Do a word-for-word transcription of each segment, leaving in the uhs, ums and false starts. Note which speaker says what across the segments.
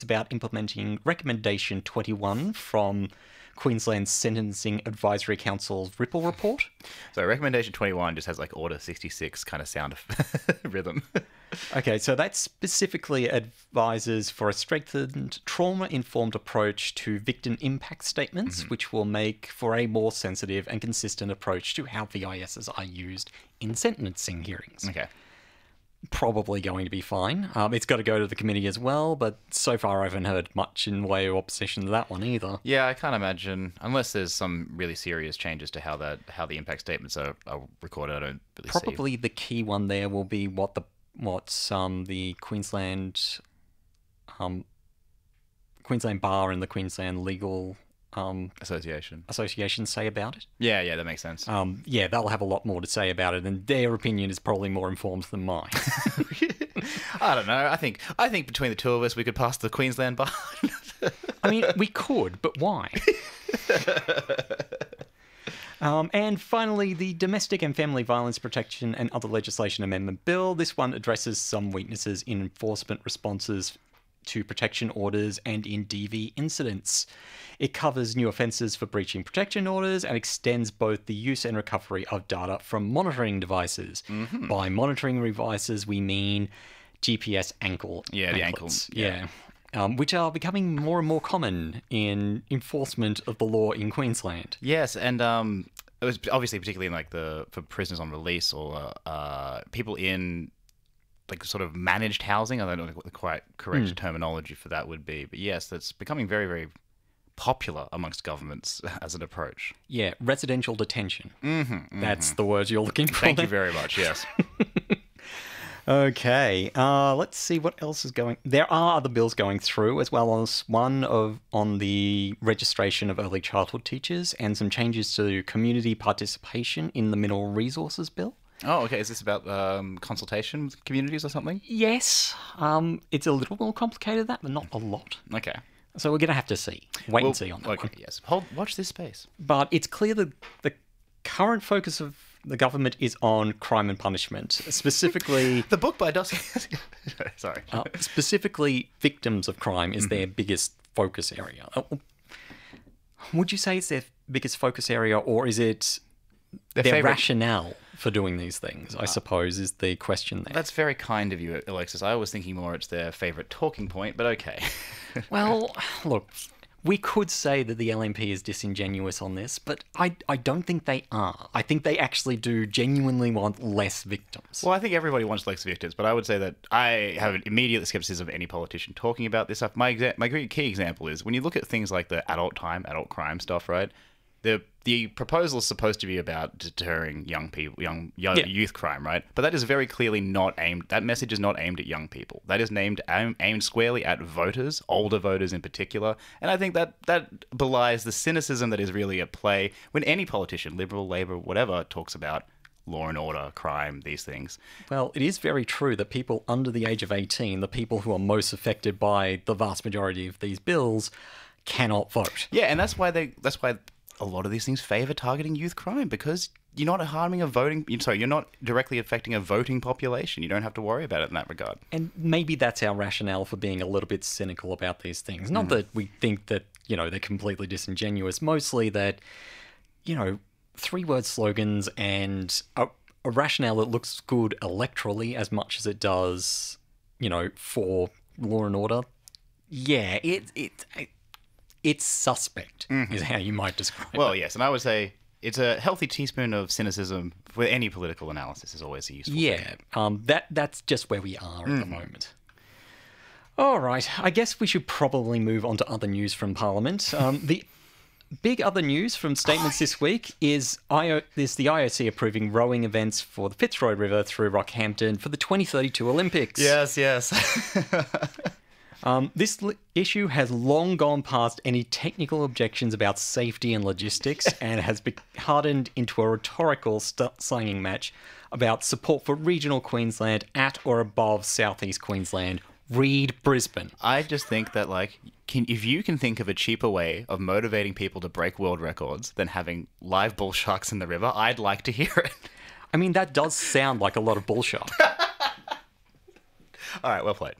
Speaker 1: about implementing Recommendation twenty-one from Queensland's Sentencing Advisory Council's Ripple Report.
Speaker 2: So Recommendation twenty-one just has like Order sixty-six kind of sound rhythm.
Speaker 1: Okay, so that specifically advises for a strengthened trauma-informed approach to victim impact statements, mm-hmm. which will make for a more sensitive and consistent approach to how V I Ss are used in sentencing hearings.
Speaker 2: Okay.
Speaker 1: Probably going to be fine. Um, it's got to go to the committee as well, but so far I haven't heard much in way of opposition to that one either.
Speaker 2: Yeah, I can't imagine, unless there's some really serious changes to how that how the impact statements are, are recorded. I don't really
Speaker 1: Probably see. Probably the key one there will be what the what's um the Queensland um Queensland Bar and the Queensland Legal um
Speaker 2: Association
Speaker 1: Association say about it.
Speaker 2: Yeah, yeah, that makes sense.
Speaker 1: Um, yeah, they'll have a lot more to say about it, and their opinion is probably more informed than mine.
Speaker 2: I don't know. I think I think between the two of us, we could pass the Queensland Bar.
Speaker 1: I mean, we could, but why? Um, and finally, the Domestic and Family Violence Protection and Other Legislation Amendment Bill. This one addresses some weaknesses in enforcement responses to protection orders and in D V incidents. It covers new offences for breaching protection orders and extends both the use and recovery of data from monitoring devices. Mm-hmm. By monitoring devices, we mean G P S ankle
Speaker 2: Yeah, the ankle.
Speaker 1: Yeah. yeah. Um, which are becoming more and more common in enforcement of the law in Queensland.
Speaker 2: Yes, and um, it was obviously particularly in like the for prisoners on release or uh, people in like sort of managed housing. I don't know what the quite correct mm. terminology for that would be, but yes, that's becoming very, very popular amongst governments as an approach.
Speaker 1: Yeah, residential detention.
Speaker 2: Mm-hmm, mm-hmm.
Speaker 1: That's the words you're looking for.
Speaker 2: Thank you very much. Yes.
Speaker 1: Okay, uh, let's see what else is going. There are other bills going through, as well as one of on the registration of early childhood teachers and some changes to community participation in the Mineral Resources Bill.
Speaker 2: Oh, okay. Is this about um, consultation with communities or something?
Speaker 1: Yes. Um, it's a little more complicated than that, but not a lot.
Speaker 2: Okay.
Speaker 1: So we're going to have to see. Wait
Speaker 2: well,
Speaker 1: and see on that
Speaker 2: okay,
Speaker 1: one.
Speaker 2: Yes. Hold, watch this space.
Speaker 1: But it's clear that the current focus of the government is on crime and punishment, specifically...
Speaker 2: the book by Dossie... Sorry.
Speaker 1: Uh, specifically, victims of crime is mm-hmm. their biggest focus area. Would you say it's their biggest focus area, or is it their, their favorite... rationale for doing these things, I suppose, is the question there.
Speaker 2: That's very kind of you, Alexis. I was thinking more it's their favourite talking point, but okay.
Speaker 1: Well, look... We could say that the L N P is disingenuous on this, but I, I don't think they are. I think they actually do genuinely want less victims.
Speaker 2: Well, I think everybody wants less victims, but I would say that I have an immediate skepticism of any politician talking about this stuff. My exa- my key example is when you look at things like the adult time, adult crime stuff, right? The the proposal is supposed to be about deterring young people, young, young yeah. youth crime, right? But that is very clearly not aimed. That message is not aimed at young people. That is named aim, aimed squarely at voters, older voters in particular. And I think that that belies the cynicism that is really at play when any politician, Liberal, Labor, whatever, talks about law and order, crime, these things.
Speaker 1: Well, it is very true that people under the age of eighteen, the people who are most affected by the vast majority of these bills, cannot vote.
Speaker 2: Yeah, and that's why they. That's why. A lot of these things favour targeting youth crime because you're not harming a voting... Sorry, you're not directly affecting a voting population. You don't have to worry about it in that regard.
Speaker 1: And maybe that's our rationale for being a little bit cynical about these things. Not mm. that we think that, you know, they're completely disingenuous. Mostly that, you know, three-word slogans and a, a rationale that looks good electorally as much as it does, you know, for law and order. Yeah, it... it, it It's suspect, mm-hmm. is how you might describe
Speaker 2: well, it. Well, yes, and I would say it's a healthy teaspoon of cynicism with any political analysis is always a useful
Speaker 1: yeah,
Speaker 2: thing.
Speaker 1: Yeah, um, that, that's just where we are at mm. the moment. All right, I guess we should probably move on to other news from Parliament. Um, the big other news from statements this week is, I O- is the I O C approving rowing events for the Fitzroy River through Rockhampton for the twenty thirty-two Olympics.
Speaker 2: Yes, yes.
Speaker 1: Um, this l- issue has long gone past any technical objections about safety and logistics and has be- hardened into a rhetorical st- slanging match about support for regional Queensland at or above southeast Queensland. Read Brisbane.
Speaker 2: I just think that, like, can, if you can think of a cheaper way of motivating people to break world records than having live bull sharks in the river, I'd like to hear it.
Speaker 1: I mean, that does sound like a lot of bull shark.
Speaker 2: All right, well played.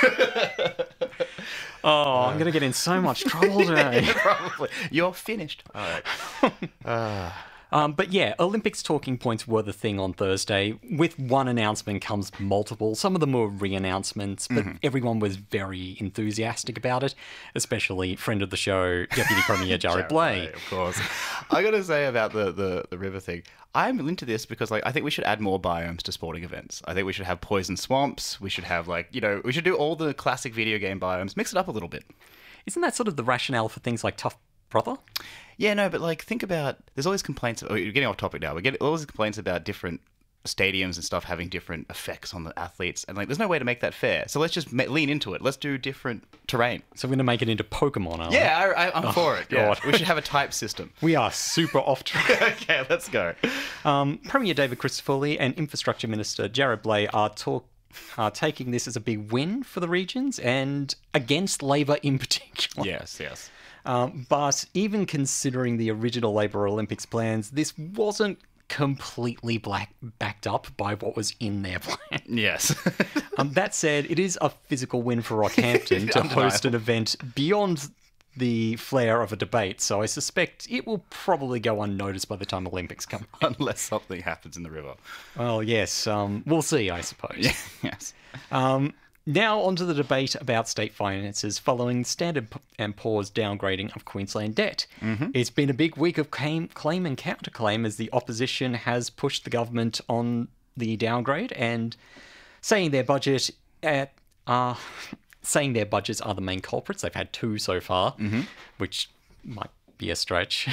Speaker 1: Oh, I'm going to get in so much trouble today.
Speaker 2: Probably. You're finished. All right. Uh,
Speaker 1: Um, but yeah, Olympics talking points were the thing on Thursday. With one announcement comes multiple. Some of them were re-announcements, but mm-hmm. everyone was very enthusiastic about it, especially friend of the show, Deputy Premier Jared, Jared Blay.
Speaker 2: Blay. Of course. I got to say about the, the, the river thing, I'm into this because like I think we should add more biomes to sporting events. I think we should have poison swamps. We should have like, you know, we should do all the classic video game biomes, mix it up a little bit.
Speaker 1: Isn't that sort of the rationale for things like Tough Brother?
Speaker 2: Yeah, no, but like think about, there's always complaints, oh, you're getting off topic now, we're getting all these complaints about different stadiums and stuff having different effects on the athletes, and like there's no way to make that fair. So let's just ma- lean into it. Let's do different terrain.
Speaker 1: So we're going to make it into Pokemon, aren't we?
Speaker 2: Yeah, I, I, I'm oh, for it. Yeah.
Speaker 1: God.
Speaker 2: We should have a type system.
Speaker 1: We are super off track.
Speaker 2: Okay, let's go.
Speaker 1: Um, Premier David Christoforley and Infrastructure Minister Jared Blay are talk. are taking this as a big win for the regions and against Labor in particular.
Speaker 2: Yes, yes.
Speaker 1: Um, but even considering the original Labor Olympics plans, this wasn't completely black backed up by what was in their plan.
Speaker 2: Yes.
Speaker 1: um, that said, it is a physical win for Rockhampton to host an event beyond the flair of a debate, so I suspect it will probably go unnoticed by the time Olympics come.
Speaker 2: Unless something happens in the river.
Speaker 1: Well, yes, um, we'll see, I suppose.
Speaker 2: Yeah, yes.
Speaker 1: Um, now onto the debate about state finances following Standard and Poor's downgrading of Queensland debt.
Speaker 2: Mm-hmm.
Speaker 1: It's been a big week of claim, claim and counterclaim as the opposition has pushed the government on the downgrade and saying their budget at, uh, saying their budgets are the main culprits. They've had two so far,
Speaker 2: mm-hmm.
Speaker 1: which might be a stretch.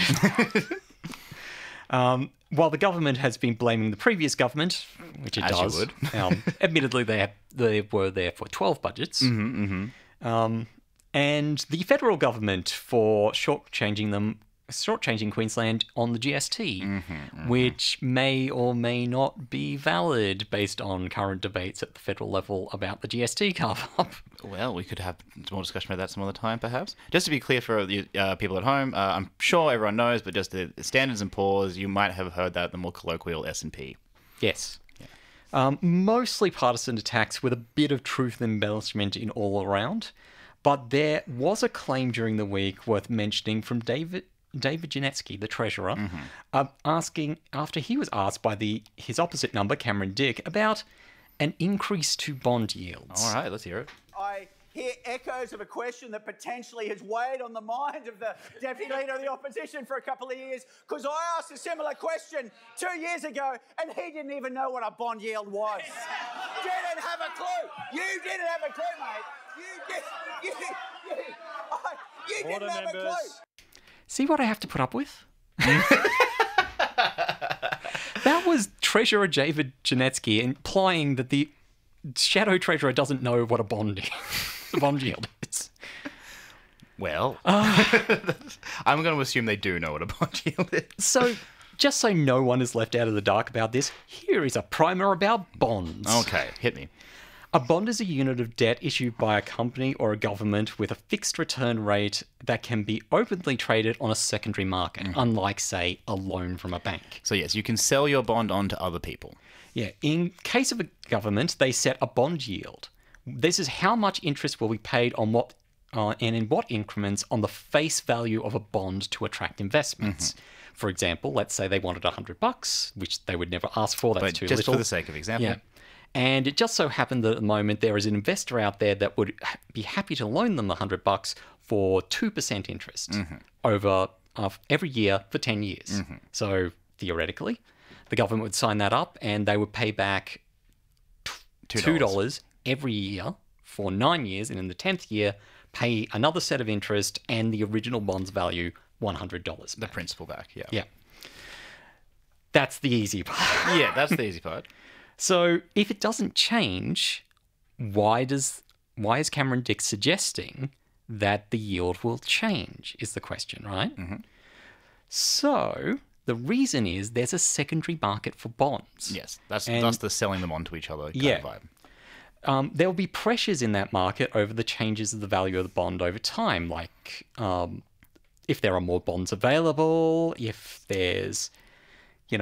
Speaker 1: um, while the government has been blaming the previous government, which it
Speaker 2: As
Speaker 1: does,
Speaker 2: you would.
Speaker 1: um, admittedly they have, they were there for twelve budgets,
Speaker 2: mm-hmm, mm-hmm.
Speaker 1: Um, and the federal government for shortchanging them, shortchanging Queensland on the G S T,
Speaker 2: mm-hmm, mm-hmm.
Speaker 1: which may or may not be valid based on current debates at the federal level about the G S T carve-up.
Speaker 2: Well, we could have more discussion about that some other time, perhaps. Just to be clear for the uh, people at home, uh, I'm sure everyone knows, but just the Standards and Poor's, you might have heard that, the more colloquial S and P.
Speaker 1: Yes. Yeah. Um, mostly partisan attacks with a bit of truth and embellishment in all around, but there was a claim during the week worth mentioning from David David Janetsky, the treasurer,
Speaker 2: mm-hmm.
Speaker 1: uh, asking after he was asked by the his opposite number, Cameron Dick, about an increase to bond yields.
Speaker 2: All right, let's hear it.
Speaker 3: I hear echoes of a question that potentially has weighed on the mind of the Deputy Leader of the Opposition for a couple of years, because I asked a similar question two years ago and he didn't even know what a bond yield was. Didn't have a clue. You didn't have a clue, mate. You did. You, you, I, you didn't have members. a clue.
Speaker 1: See what I have to put up with? That was Treasurer David Janetsky implying that the Shadow Treasurer doesn't know what a bond is. The bond yield is.
Speaker 2: Well, uh, I'm going to assume they do know what a bond yield is.
Speaker 1: So, just so no one is left out of the dark about this, here is a primer about bonds.
Speaker 2: Okay, hit me.
Speaker 1: A bond is a unit of debt issued by a company or a government with a fixed return rate that can be openly traded on a secondary market, mm-hmm. unlike, say, a loan from a bank.
Speaker 2: So yes, you can sell your bond on to other people.
Speaker 1: Yeah. In case of a government, they set a bond yield. This is how much interest will be paid on what uh, and in what increments on the face value of a bond to attract investments. Mm-hmm. For example, let's say they wanted a hundred bucks, which they would never ask for. That's
Speaker 2: but
Speaker 1: too
Speaker 2: just
Speaker 1: little.
Speaker 2: For the sake of example.
Speaker 1: Yeah. And it just so happened that at the moment there is an investor out there that would be happy to loan them the hundred bucks for two percent interest
Speaker 2: mm-hmm.
Speaker 1: over uh, every year for ten years.
Speaker 2: Mm-hmm.
Speaker 1: So theoretically, the government would sign that up and they would pay back two dollars every year for nine years. And in the tenth year, pay another set of interest and the original bond's value one hundred dollars back.
Speaker 2: The principal back, yeah.
Speaker 1: Yeah. That's the easy part.
Speaker 2: Yeah, that's the easy part.
Speaker 1: So if it doesn't change, why does why is Cameron Dick suggesting that the yield will change is the question, right?
Speaker 2: Mm-hmm.
Speaker 1: So the reason is there's a secondary market for bonds.
Speaker 2: Yes, that's
Speaker 1: and,
Speaker 2: that's the selling them on to each other kind
Speaker 1: yeah,
Speaker 2: of vibe.
Speaker 1: Um, there will be pressures in that market over the changes of the value of the bond over time, like um, if there are more bonds available, if there's, you know,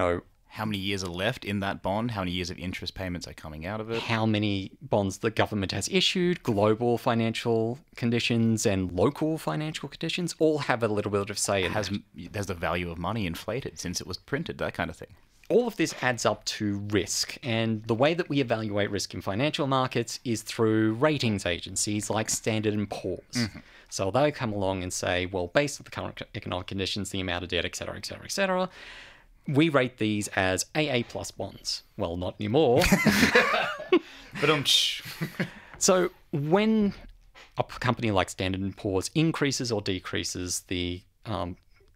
Speaker 2: how many years are left in that bond, how many years of interest payments are coming out of it.
Speaker 1: How many bonds the government has issued, global financial conditions and local financial conditions all have a little bit of say in
Speaker 2: Has,
Speaker 1: that.
Speaker 2: has the value of money inflated since it was printed, that kind of thing.
Speaker 1: All of this adds up to risk, and the way that we evaluate risk in financial markets is through ratings agencies like Standard and Poor's. Mm-hmm. So they come along and say, well, based on the current economic conditions, the amount of debt, et cetera, et cetera, et cetera, we rate these as A A plus bonds. Well, not anymore.
Speaker 2: But um,
Speaker 1: So when a company like Standard and Poor's increases or decreases the um,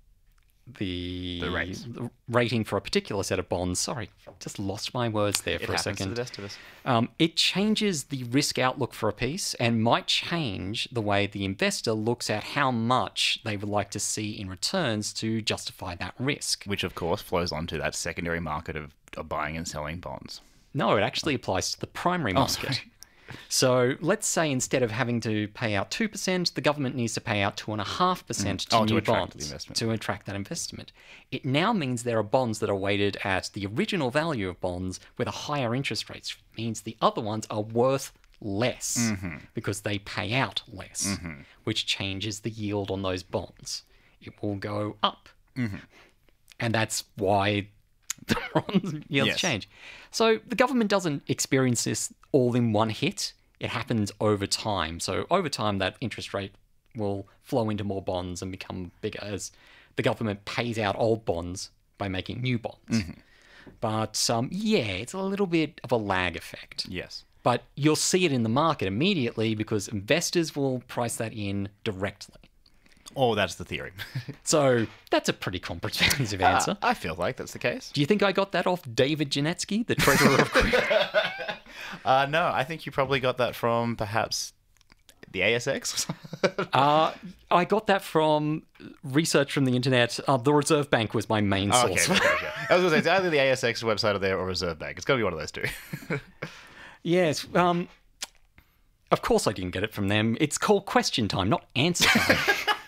Speaker 1: the,
Speaker 2: The rates.
Speaker 1: the rating for a particular set of bonds, sorry, just lost my words there
Speaker 2: it
Speaker 1: for a
Speaker 2: happens
Speaker 1: second.
Speaker 2: to the best of us.
Speaker 1: Um, it changes the risk outlook for a piece and might change the way the investor looks at how much they would like to see in returns to justify that risk.
Speaker 2: Which, of course, flows onto that secondary market of, of buying and selling bonds.
Speaker 1: No, it actually applies to the primary market.
Speaker 2: sorry.
Speaker 1: So let's say instead of having to pay out two percent, the government needs to pay out two point five percent to
Speaker 2: Oh, to
Speaker 1: new
Speaker 2: attract the
Speaker 1: bonds
Speaker 2: investment.
Speaker 1: to attract that investment. It now means there are bonds that are weighted at the original value of bonds with a higher interest rate. It means the other ones are worth less
Speaker 2: Mm-hmm.
Speaker 1: because they pay out less, which changes the yield on those bonds. It will go up.
Speaker 2: Mm-hmm.
Speaker 1: And that's why the bond yields
Speaker 2: Yes.
Speaker 1: change. So the government doesn't experience this all in one hit. It happens over time. So over time, that interest rate will flow into more bonds and become bigger as the government pays out old bonds by making new bonds.
Speaker 2: Mm-hmm.
Speaker 1: But um, yeah, it's a little bit of a lag effect.
Speaker 2: Yes.
Speaker 1: But you'll see it in the market immediately because investors will price that in directly.
Speaker 2: Oh, that's the theory.
Speaker 1: So that's a pretty comprehensive answer.
Speaker 2: Uh, I feel like that's the case.
Speaker 1: Do you think I got that off David Janetsky, the treasurer of Quick?
Speaker 2: Uh, no, I think you probably got that from perhaps the A S X.
Speaker 1: uh, I got that from research from the internet. Uh, the Reserve Bank was my main
Speaker 2: Okay,
Speaker 1: source.
Speaker 2: okay, okay. I was going to say, it's either the A S X website or there or Reserve Bank. It's got to be one of those two.
Speaker 1: Yes. Um, of course I didn't get it from them. It's called Question Time, not Answer Time.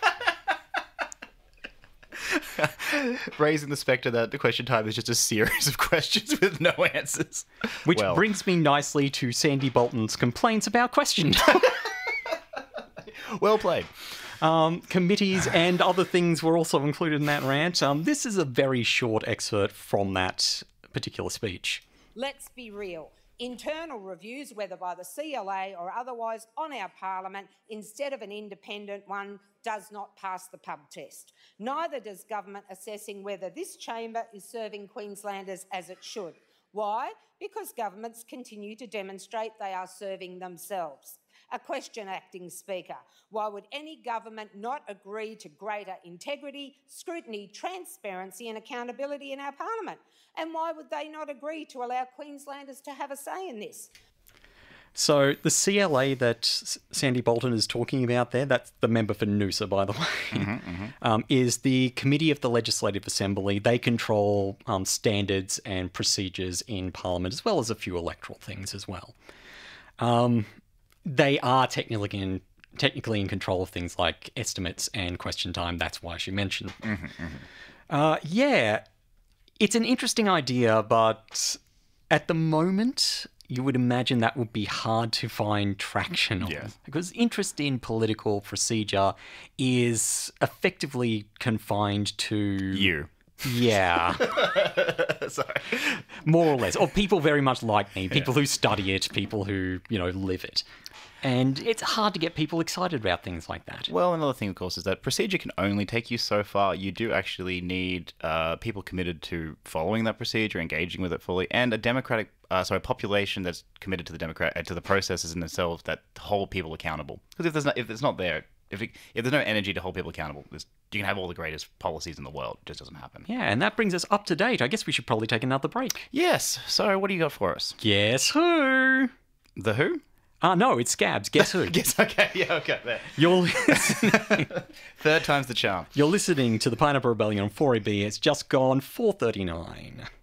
Speaker 2: Raising the spectre that the question time is just a series of questions with no answers.
Speaker 1: Which
Speaker 2: Well,
Speaker 1: brings me nicely to Sandy Bolton's complaints about Question Time.
Speaker 2: well played.
Speaker 1: Um, committees and other things were also included in that rant. Um, this is a very short excerpt from that particular speech.
Speaker 4: Let's be real. Internal reviews, whether by the C L A or otherwise, on our parliament, instead of an independent one, does not pass the pub test. Neither does government assessing whether this chamber is serving Queenslanders as it should. Why? Because governments continue to demonstrate they are serving themselves. A question, Acting Speaker. Why would any government not agree to greater integrity, scrutiny, transparency and accountability in our parliament? And why would they not agree to allow Queenslanders to have a say in this?
Speaker 1: So the C L A that S- Sandy Bolton is talking about there, that's the member for Noosa, by the way,
Speaker 2: Mm-hmm, mm-hmm.
Speaker 1: Um, is the Committee of the Legislative Assembly. They control um, standards and procedures in Parliament, as well as a few electoral things as well. Um, they are technically in, technically in control of things like estimates and question time. That's why she mentioned them.
Speaker 2: Mm-hmm, mm-hmm.
Speaker 1: Uh, yeah, it's an interesting idea, but at the moment, you would imagine that would be hard to find traction on.
Speaker 2: Yes.
Speaker 1: Because interest in political procedure is effectively confined to...
Speaker 2: You.
Speaker 1: Yeah.
Speaker 2: Sorry.
Speaker 1: More or less. Or people very much like me. People who study it. People who, you know, live it. And it's hard to get people excited about things like that.
Speaker 2: Well, another thing, of course, is that procedure can only take you so far. You do actually need uh, people committed to following that procedure, engaging with it fully, and a democratic, uh, sorry, a population that's committed to the democrat uh, to the processes in themselves that hold people accountable. Because if there's not, if it's not there, if it, if there's no energy to hold people accountable, there's, you can have all the greatest policies in the world. It just doesn't happen.
Speaker 1: Yeah, and that brings us up to date. I guess we should probably take another break.
Speaker 2: Yes. So, what do you got for us?
Speaker 1: Guess who?
Speaker 2: The who?
Speaker 1: Ah, no, it's Scabs. Guess who?
Speaker 2: Yes. Okay. Yeah. Okay. There.
Speaker 1: You're listening,
Speaker 2: Third time's the charm.
Speaker 1: you're listening to the Pineapple Rebellion on four A B. It's just gone four thirty-nine.